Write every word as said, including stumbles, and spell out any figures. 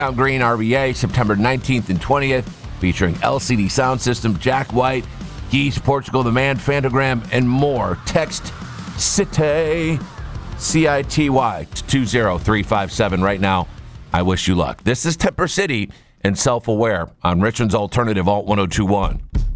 Town Green R V A, September nineteenth and twentieth, featuring L C D sound system, Jack White, Geese, Portugal the Man, Fantagram, and more. Text CITY, C I T Y, to two zero three five seven right now. I wish you luck. This is Temper City and Self-Aware on Richmond's Alternative Alt one oh two one.